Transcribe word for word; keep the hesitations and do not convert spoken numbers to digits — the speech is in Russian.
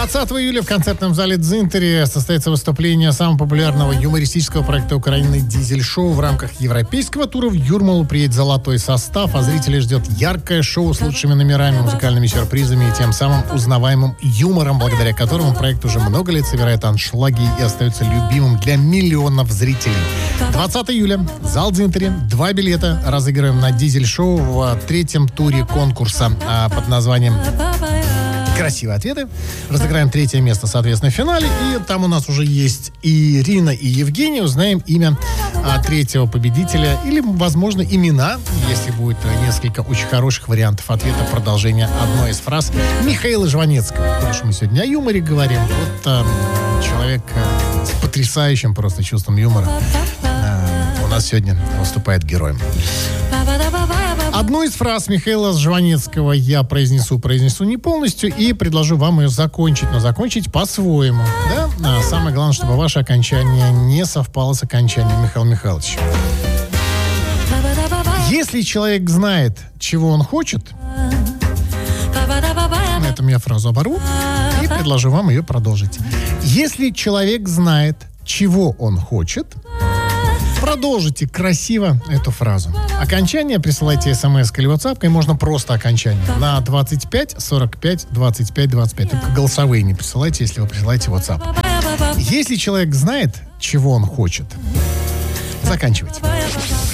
двадцатого июля в концертном зале «Дзинтери» состоится выступление самого популярного юмористического проекта Украины «Дизель-шоу». В рамках европейского тура в Юрмалу приедет золотой состав, а зрителей ждет яркое шоу с лучшими номерами, музыкальными сюрпризами и тем самым узнаваемым юмором, благодаря которому проект уже много лет собирает аншлаги и остается любимым для миллионов зрителей. двадцатого июля, зал «Дзинтери», два билета разыгрываем на «Дизель-шоу» в третьем туре конкурса а, под названием «Красивые ответы». Разыграем третье место, соответственно, в финале. И там у нас уже есть и Ирина, и Евгений. Узнаем имя а, третьего победителя. Или, возможно, имена, если будет а, несколько очень хороших вариантов ответа. Продолжение одной из фраз Михаила Жванецкого. Потому что мы сегодня о юморе говорим. Вот а, человек а, с потрясающим просто чувством юмора а, у нас сегодня выступает героем. Одну из фраз Михаила Жванецкого я произнесу, произнесу не полностью и предложу вам ее закончить, но закончить по-своему. Да? А самое главное, чтобы ваше окончание не совпало с окончанием Михаила Михайловича. Если человек знает, чего он хочет, на этом я фразу оборву и предложу вам ее продолжить. Если человек знает, чего он хочет, продолжите красиво эту фразу. Окончание присылайте смс или WhatsApp, и можно просто окончание. На двадцать пять сорок пять двадцать пять двадцать пять. Только голосовые не присылайте, если вы присылаете WhatsApp. Если человек знает, чего он хочет, заканчивайте.